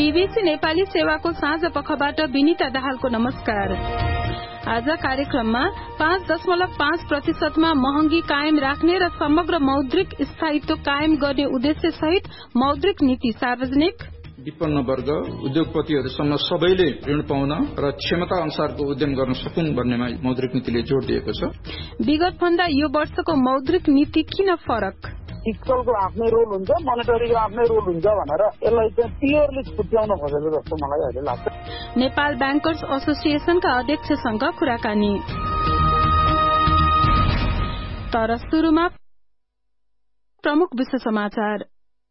BBC Nepali सेवाको साँझ पखबाट विनिता दाहालको नमस्कार। आज कार्यक्रममा 5.5% महँगी कायम राख्ने र समग्र मौद्रिक स्थायित्व कायम गर्ने उद्देश्य सहित मौद्रिक नीति सार्वजनिक, विपन्न वर्ग उद्योगपतिहरूसम्म सबैले ऋण पाउन र क्षमता अनुसारको उद्यम गर्न सकुन् भन्नेमा मौद्रिक नीतिले जोड़ दिएको छ। विगत भन्दा यो वर्षको मौद्रिक नीति किन फरक? फिस्कलको आफ्नै रोल हुन्छ, मोनेटरीको आफ्नै रोल हुन्छ भनेर यसलाई चाहिँ क्लियरली छुट्याउन खोजेको जस्तो मलाई अहिले लाग्छ। नेपाल ब्याङ्कर्स एसोसिएसनका अध्यक्षसँग कुराकानी। तर सुरुमा प्रमुख विश्व समाचार।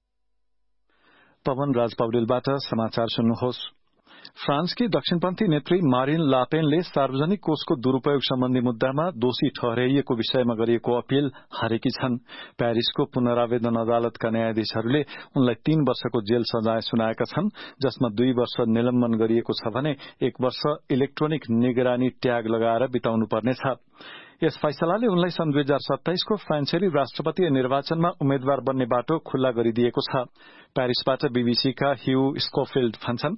पवन राज पौडेलबाट समाचार सुन्नुहोस्। फ्रान्सकी दक्षिणपन्थी नेत्री मारिन लापेनले सार्वजनिक कोषको दुरूपयोग सम्बन्धी मुद्दामा दोषी ठहराइएको विषयमा गरिएको अपील हारेकी छन्। प्यारिसको पुनरावेदन अदालतका न्यायाधीशहरूले उनलाई 3 वर्षको जेल सजाय सुनाएका छन्, जसमा 2 वर्ष निलम्बन गरिएको छ भने 1 वर्ष इलेक्ट्रोनिक निगरानी ट्याग लगाएर बिताउनु पर्नेछ। यस फैसलाले उनलाई सन् 2027 को फ्रान्सेली राष्ट्रपतीय निर्वाचनमा उम्मेद्वार बन्ने बाटो खुल्ला गरिदिएको छ। प्यारिसबाट बीबीसीका ह्यू स्कोफिल्ड भन्छन्,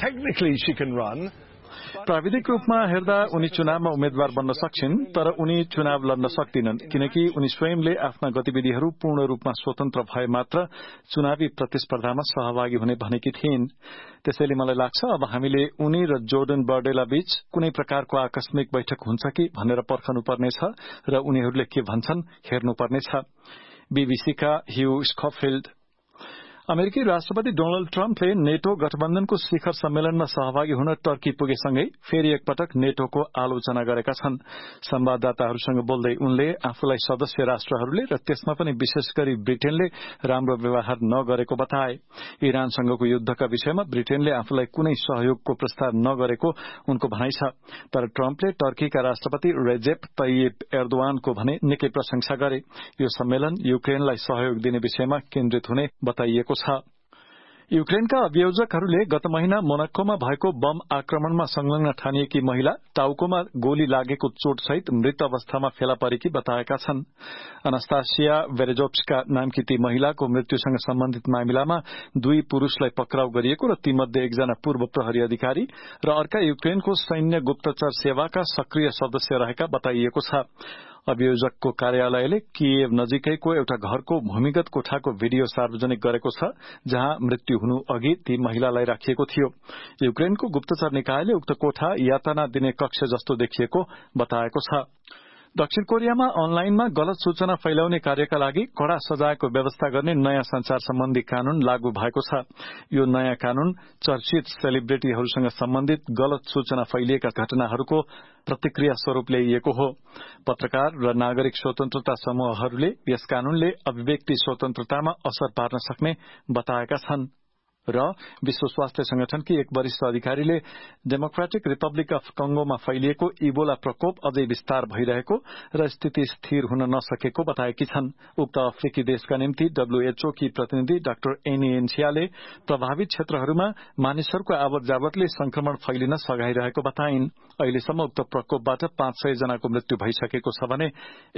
प्राविधिक रूपमा हेर्दा उनी चुनावमा उम्मेद्वार बन्न सक्छिन्, तर उनी चुनाव लड्न सक्दिनन् किनकि उनी स्वयंले आफ्ना गतिविधिहरू पूर्ण रूपमा स्वतन्त्र भए मात्र चुनावी प्रतिस्पर्धामा सहभागी हुने भनेकी थिइन्। त्यसैले मलाई लाग्छ अब हामीले उनी र जोर्डन बर्डेला बीच कुनै प्रकारको आकस्मिक बैठक हुन्छ कि भनेर पर्खनुपर्नेछ र उनीहरूले के भन्छन् हेर्नुपर्नेछ। बीबीसीका ह्यू स्कोफिल्ड। अमेरिकी राष्ट्रपति डोनाल्ड ट्रम्पले नेटो गठबन्धनको शिखर सम्मेलनमा सहभागी हुन टर्की पुगेसँगै फेरि एकपटक नेटोको आलोचना गरेका छन्। संवाददाताहरूसँग बोल्दै उनले आफूलाई सदस्य राष्ट्रहरूले र त्यसमा पनि विशेष गरी ब्रिटेनले राम्रो व्यवहार नगरेको बताए। इरानसँगको युद्धका विषयमा ब्रिटेनले आफूलाई कुनै सहयोगको प्रस्ताव नगरेको उनको भनाइ छ। तर ट्रम्पले टर्कीका राष्ट्रपति रेजेप तय्यिप एर्दोआनको भने निकै प्रशंसा गरे। यो सम्मेलन युक्रेनलाई सहयोग दिने विषयमा केन्द्रित हुने बताइएको छ। युक्रेनका अभियोजकहरूले गत महिना मोनाकोमा भएको बम आक्रमणमा संलग्न ठानिएकी महिला टाउकोमा गोली लागेको चोटसहित मृत अवस्थामा फेला परेकी बताएका छन्। अनास्तासिया वेरेजोव्स्का नामकी ती महिलाको मृत्युसँग सम्बन्धित मामिलामा 2 पुरूषलाई पक्राउ गरिएको र तीमध्ये एकजना पूर्व प्रहरी अधिकारी र अर्का युक्रेनको सैन्य गुप्तचर सेवाका सक्रिय सदस्य रहेका बताइएको छ। अभियोजकको कार्यालयले किएभ नजिकैको एउटा घरको भूमिगत कोठाको भिडियो सार्वजनिक गरेको छ, जहाँ मृत्यु हुनु अघि ती महिलालाई राखिएको थियो। युक्रेनको गुप्तचर निकायले उक्त कोठा यातना दिने कक्ष जस्तो देखिएको बताएको छ। दक्षिण कोरियामा अनलाइनमा गलत सूचना फैलाउने कार्यका लागि कड़ा सजायको व्यवस्था गर्ने नयाँ संचार सम्बन्धी कानून लागू भएको छ। यो नयाँ कानून चर्चित सेलिब्रिटीहरूसँग सम्बन्धित गलत सूचना फैलिएका घटनाहरूको प्रतिक्रिया स्वरूप ल्याइएको हो। पत्रकार र नागरिक स्वतन्त्रता समूहहरूले यस कानूनले अभिव्यक्ति स्वतन्त्रतामा असर पार्न सक्ने बताएका छन्। र विश्व स्वास्थ्य संगठनकी एक वरिष्ठ अधिकारीले डेमोक्रेटिक रिपब्लिक अफ कंगोमा फैलिएको इबोला प्रकोप अझै विस्तार भइरहेको र स्थिति स्थिर हुन नसकेको बताएकी छन्। उक्त अफ्रिकी देशका निम्ति डब्ल्यूएचओ की प्रतिनिधि डाक्टर एनी एन्सियाले प्रभावित क्षेत्रहरूमा मानिसहरूको आवत जावतले संक्रमण फैलिन सघाइरहेको बताइन्। अहिलेसम्म उक्त प्रकोपबाट 500 जनाको मृत्यु भइसकेको छ भने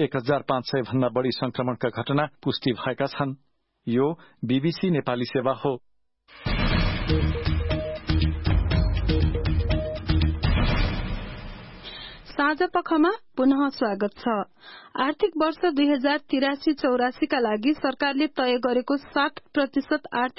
1500 भन्दा बढ़ी संक्रमणका घटना पुष्टि भएका छन्। यो बीबीसी नेपाली सेवा हो। साँझ पखमा पुनः स्वागत छ। आर्थिक वर्ष 2083-84 का लागि सरकारले तय गरेको 60% आर्थिक